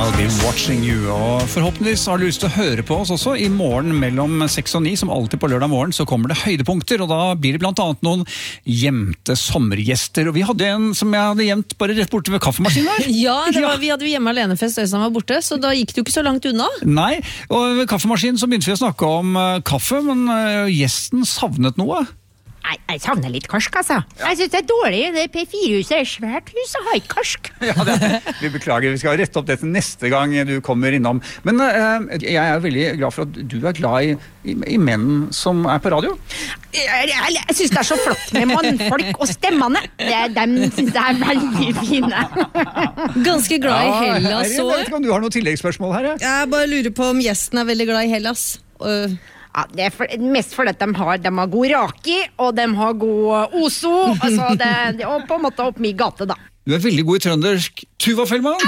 I'll be watching you. Og forhåpentligvis har du lyst til å høre på oss også i morgen mellom 6 og 9, som alltid på lørdag morgen, så kommer det høydepunkter, og da blir det blant annet noen gjemte sommergjester. Og vi hadde en som jeg hadde gjemt bare rett borte ved kaffemaskinen der. Ja, vi hadde hjemme alenefest, Øystein var borte, så da gikk det jo ikke så langt unna. Nei, og ved kaffemaskinen så begynte vi å snakke om kaffe, men gjesten savnet noe. Jeg savner litt karsk, altså. Jeg synes det dårlig. Det P4-huset svært hus, og har ikke karsk. Ja, vi beklager. Vi skal rette opp dette neste gang du kommer innom. Men jeg veldig glad for at du glad i menn som på radio. Jeg synes det så flott med mannfolk og stemmene. Dem synes jeg veldig fine. Ganske glad i Hellas. Jeg vet ikke om du har noen tilleggsspørsmål her. Jeg bare lurer på om gjesten veldig glad i Hellas. Ja, det mest fordi at de har god raki, og de har god oso, altså og på en måte opp min gate da. Du veldig god i trøndersk. Tuva Fellmann!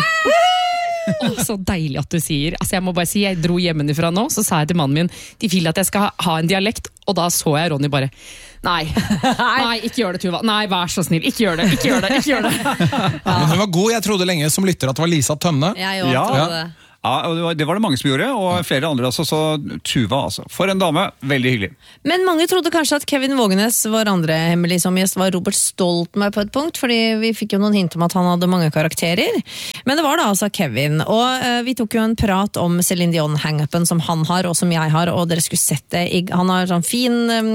Så deilig at du sier. Altså jeg må bare si, jeg dro hjemmefra nå, så sa jeg til mannen min, de vil at jeg skal ha en dialekt, og da så jeg Ronny bare, nei, ikke gjør det Tuva, nei, vær så snill, ikke gjør det. Men hun var god, jeg trodde lenge som lytter at det var Lisa Tønne. Jeg også trodde det. Ja, og det var det mange som gjorde, og flere andre også, så Tuva altså. For en dame, veldig hyggelig. Men mange trodde kanskje at Kevin Vågenes, vår andre hemmelig sommergjest, var Robert Stoltenberg på et punkt, fordi vi fikk jo noen hint om at han hadde mange karakterer. Men det var da altså Kevin, og vi tok jo en prat om Celine Dion hang-upen som han har, og som jeg har, og dere skulle sett det. Han har sånn fin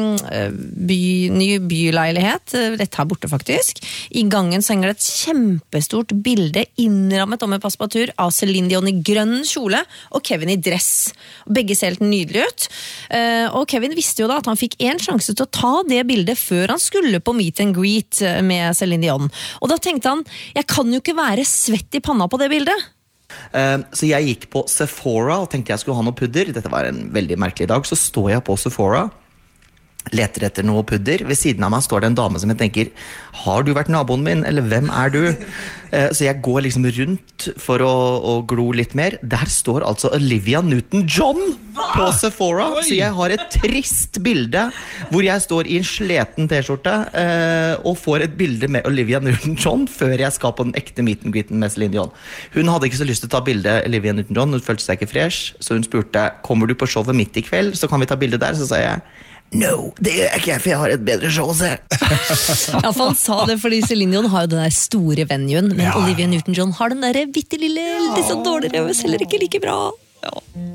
ny byleilighet, rett her borte faktisk. I gangen så henger det et kjempestort bilde innrammet om en passepartout av Celine Dion i grønn kjole, og Kevin i dress. Begge ser helt nydelig ut. Og Kevin visste jo da at han fikk en sjanse til å ta det bildet før han skulle på meet and greet med Celine Dion. Og da tenkte han, jeg kan jo ikke være svett i panna på det bildet. Så jeg gikk på Sephora og tenkte jeg skulle ha noe pudder. Dette var en veldig merkelig dag. Så står jeg på Sephora, leter etter noe pudder. Ved siden av meg står det en dame som jeg tenker, har du vært naboen min, eller hvem du? Så jeg går liksom rundt for å glo litt mer. Der står altså Olivia Newton-John på Sephora. Så jeg har et trist bilde hvor jeg står i en sleten t-skjorte og får et bilde med Olivia Newton-John før jeg skal på den ekte meet and greeten med Celine Dion. Hun hadde ikke så lyst til å ta bilde Olivia Newton-John, hun følte seg ikke fresh, så hun spurte, kommer du på showet midt i kveld, så kan vi ta bilde der, så sa jeg, no, det gjør jeg ikke, for jeg har et bedre show å se. Ja, for han sa det, fordi Celine Dion har jo den der store venuen, men Olivia Newton-John har den der bitte lille, litt sånn dårligere, selger ikke like bra. Ja.